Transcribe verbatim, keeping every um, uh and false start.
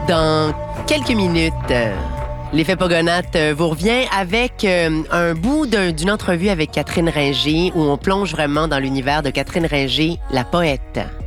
dans quelques minutes. L'effet Pogonates vous revient avec euh, un bout d'un- d'une entrevue avec Catherine Ringer où on plonge vraiment dans l'univers de Catherine Ringer, la poète.